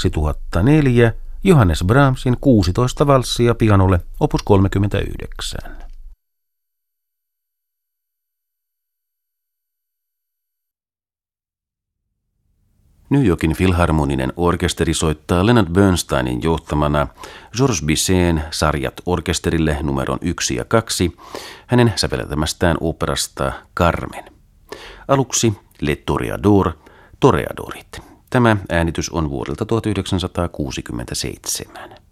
2004 Johannes Brahmsin 16 valssia pianolle opus 39. New Yorkin filharmoninen orkesteri soittaa Leonard Bernsteinin johtamana Georges Bizet'n sarjat orkesterille numeron 1 ja 2 hänen säveltämästään operasta Carmen. Aluksi Le Toreador, Toreadorit. Tämä äänitys on vuodelta 1967.